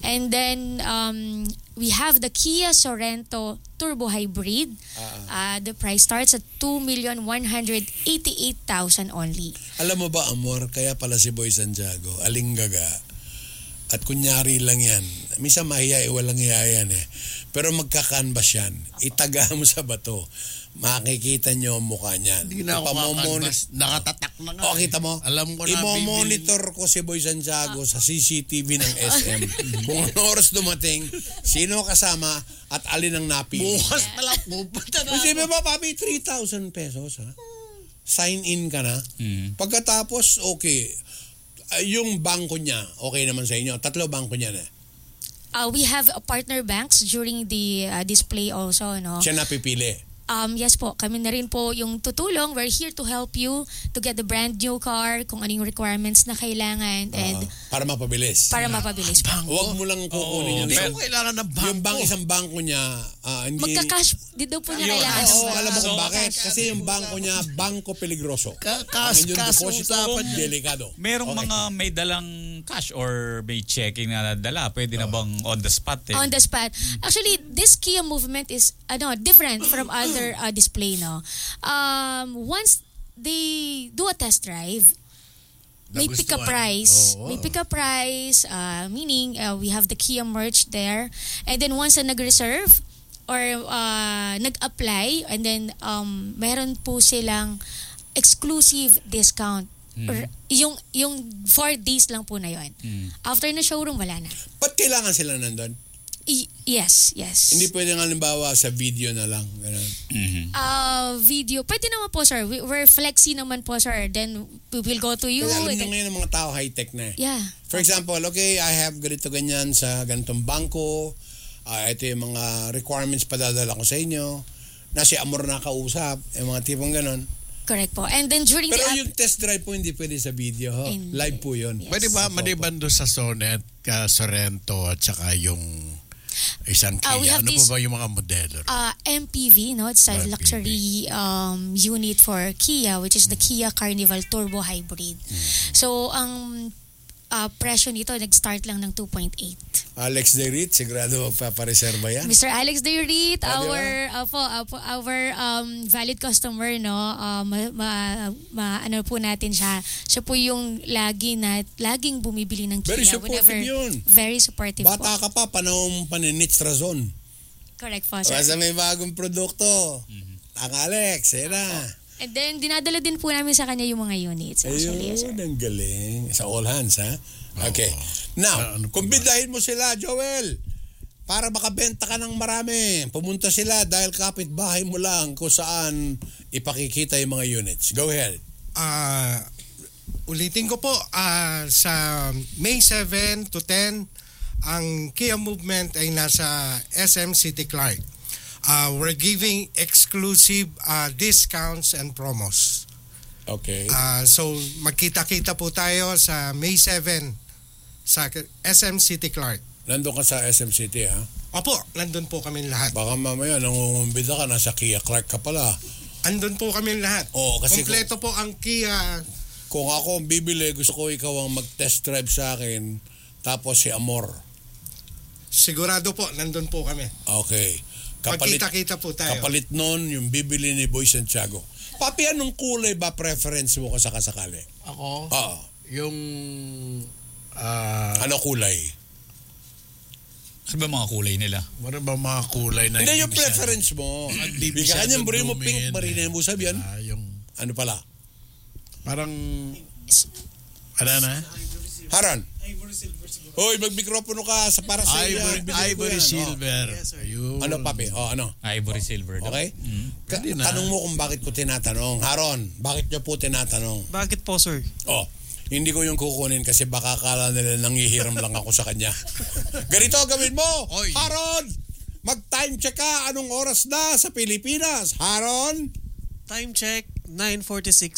And then we have the Kia Sorento Turbo Hybrid. The price starts at 2,188,000 only. Alam mo ba, Amor, kaya pala si Boy Santiago, alinggaga, at kunyari lang yan. Minsan mahiya, walang hiya yan eh. Pero magka-canvas yan. Itaga mo sa bato. Makikita nyo ang mukha niyan. Hindi na ako makakanvas. Nakatatak na nga. O, kita mo? Alam ko na. Imo-monitor ko si Boy Santiago sa CCTV ng SM. Kung ano oras dumating, sino kasama, at alin ang napili. Bukas na lang. Pupunta na Kasi ako. ba, papi, 3,000 pesos, ha? Sign in ka na. Pagkatapos, okay. Yung bangko niya, okay naman sa inyo. 3 bangko niya na. We have partner banks during the display also, no? Siya napipili. Yes po, kami na rin po yung tutulong. We're here to help you to get the brand new car, kung ano yung requirements na kailangan, and Para mapabilis. para mapabilis po. Huwag mo lang kukunin Hindi yun. ko kailangan ng bangko. Yung isang bangko niya, hindi... Magka-cash, di daw po niya kailangan. Oo, alam mo kung bakit? Kasi yung bangko niya, bangko peligroso. Kas Ang yung deposito, usapan niya. delikado. Merong mga may dalang cash or may checking na nadala. Pwede na bang on the spot? On the spot. Actually, this Kia movement is different from other display, no? Once they do a test drive, may pick a Nagustuhan. price. Oo. May pick a price, meaning we have the Kia merch there. And then once na nag-reserve or nag-apply, and then meron po silang exclusive discount. Or yung 4 days lang po na yun. After na showroom, wala na. Ba't kailangan sila nandun? Yes. Hindi pwede nga halimbawa sa video na lang. Ganun. Video. Pwede naman po, sir. We're flexi naman po, sir. Then we will go to you. Kasi alam And nyo then, ngayon ang mga tao high-tech na eh. yeah. For example, okay, I have ganito ganyan sa ganitong bangko. Ito yung mga requirements padadala ko sa inyo. Na si Amor nakausap. Yung mga tipong ganon. Correct po. And then during Pero the yung test drive po hindi pwede sa video. Ho? Hindi. Live po yun. Yes. Pwede ba maliban doon sa Sonet, Sorento, at saka yung isang Kia? we have Ano this- po ba yung mga modelo? MPV, no? It's a MPV. luxury unit for Kia, which is the Kia Carnival Turbo Hybrid. So, ang presyo nito, nag-start lang ng 2.8. Alex Derit, sigurado magpapareserva yan. Mr. Alex Deirit, Ah, di our valid customer, no? Ano po natin siya. Siya po yung laging bumibili ng Kia. Very supportive yun. Very supportive po. Bata ka pa, panahon paninits razon. Correct po, sir. Basta may bagong produkto. Ang Alex, na. And then, dinadala din po namin sa kanya yung mga units. Actually, sir. Ayun, ang galing. Sa all hands, ha? Okay. Now, Ano pa ba? kumbidahin mo sila, Joel. Para makabenta ka ng marami. Pumunta sila dahil kapitbahay mo lang kung saan ipakikita yung mga units. Go ahead. Ulitin ko po, sa May 7 to 10, ang Kia movement ay nasa SM City Clark. We're giving exclusive discounts and promos. Okay. So magkita-kita po tayo sa May 7 sa SM City Clark. Nandun ka sa SM City, ha? Opo, nandun po kami lahat. Baka mamaya nangungumbida ka, nasa Kia Clark ka pala. Andun po kami lahat. Oo, kasi kompleto po ang Kia. Kung ako ang bibili, gusto ko ikaw ang mag-test drive sa akin, tapos si Amor. Sigurado po, nandun po kami. Okay. Magkita-kita po tayo. Kapalit nun, yung bibili ni Boy Santiago. Papi, anong kulay ba preference mo ka sakasakali? Ako? Oo. Yung... Ano kulay? Ano ba mga kulay nila? Ano ba mga kulay na... Hindi yung hindi preference mo. Hindi Bika kanyang buri mo dumi pink, yan marina mo sabihan. yung... Ano pala? Parang... Ano na? Haran. Hoy, mag-mikropono ka sa para sa iyo. Ivory silver. Ayun. Ano, papi? Ano? Ivory silver. daw. Okay? Pwede na. Tanong mo kung bakit ko tinatanong. Haron, bakit niyo po tinatanong? Bakit po, sir? Oh, hindi ko yung kukunin kasi baka akala nila nanghihiram lang ako sa kanya. Ganito gawin mo, Oy. Haron! Mag-time check ka. Anong oras na sa Pilipinas? Haron? Time check, 9:46